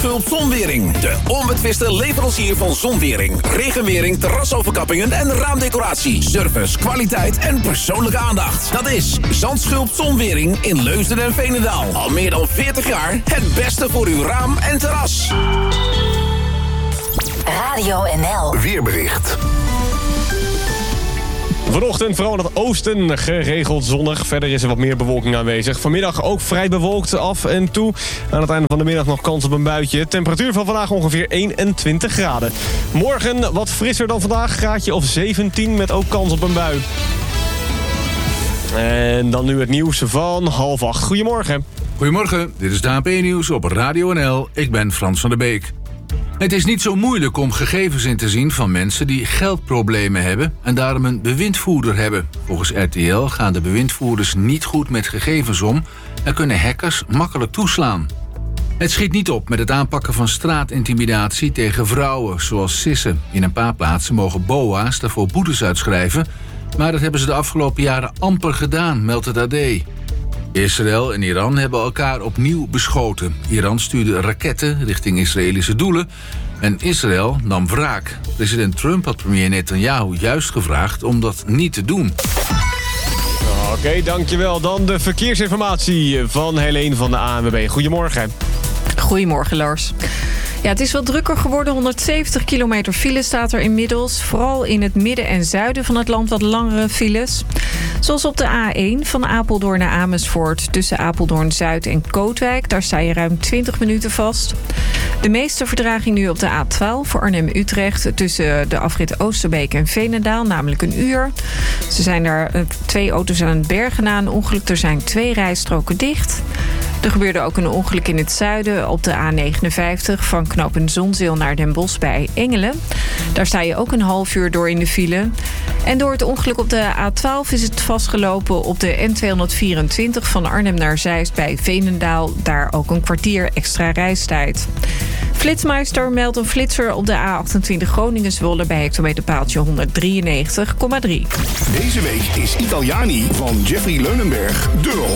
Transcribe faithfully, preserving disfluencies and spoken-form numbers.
Zandschulp Zonwering. De onbetwiste leverancier van zonwering, regenwering, terrasoverkappingen en raamdecoratie. Service, kwaliteit en persoonlijke aandacht. Dat is Zandschulp Zonwering in Leusden en Veenendaal. Al meer dan veertig jaar het beste voor uw raam en terras. Radio N L. Weerbericht. Vanochtend vooral in het oosten geregeld zonnig. Verder is er wat meer bewolking aanwezig. Vanmiddag ook vrij bewolkt af en toe. Aan het einde van de middag nog kans op een buitje. Temperatuur van vandaag ongeveer eenentwintig graden. Morgen wat frisser dan vandaag. Graadje of zeventien met ook kans op een bui. En dan nu het nieuws van half acht. Goedemorgen. Goedemorgen, dit is de H P Nieuws op Radio N L. Ik ben Frans van der Beek. Het is niet zo moeilijk om gegevens in te zien van mensen die geldproblemen hebben en daarom een bewindvoerder hebben. Volgens R T L gaan de bewindvoerders niet goed met gegevens om en kunnen hackers makkelijk toeslaan. Het schiet niet op met het aanpakken van straatintimidatie tegen vrouwen, zoals sissen. In een paar plaatsen mogen B O A's daarvoor boetes uitschrijven, maar dat hebben ze de afgelopen jaren amper gedaan, meldt het A D. Israël en Iran hebben elkaar opnieuw beschoten. Iran stuurde raketten richting Israëlische doelen en Israël nam wraak. President Trump had premier Netanyahu juist gevraagd om dat niet te doen. Oké, okay, dankjewel. Dan de verkeersinformatie van Helene van de A N W B. Goedemorgen. Goedemorgen, Lars. Ja, het is wat drukker geworden. honderdzeventig kilometer file staat er inmiddels. Vooral in het midden en zuiden van het land wat langere files. Zoals op de A één van Apeldoorn naar Amersfoort. Tussen Apeldoorn-Zuid en Kootwijk. Daar sta je ruim twintig minuten vast. De meeste vertraging nu op de A twaalf voor Arnhem-Utrecht. Tussen de afrit Oosterbeek en Veenendaal. Namelijk een uur. Ze zijn daar twee auto's aan het bergen na een ongeluk. Er zijn twee rijstroken dicht. Er gebeurde ook een ongeluk in het zuiden op de A negenenvijftig... van knooppunt Zonzeel naar Den Bosch bij Engelen. Daar sta je ook een half uur door in de file. En door het ongeluk op de A twaalf is het vastgelopen op de N tweehonderdvierentwintig... van Arnhem naar Zeist bij Veenendaal. Daar ook een kwartier extra reistijd. Flitsmeister meldt een flitser op de A achtentwintig Groningen-Zwolle... bij hectometerpaaltje honderddrieënnegentig komma drie. Deze week is Italiani van Jeffrey Leunenberg de